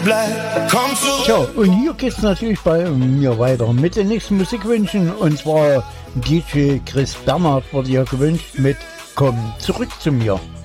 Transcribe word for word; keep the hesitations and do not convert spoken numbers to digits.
bleib, komm zurück. Tja, und hier geht's natürlich bei mir weiter mit den nächsten Musikwünschen. Und zwar D J Chris Bernhard wurde ja gewünscht mit Komm zurück zu mir.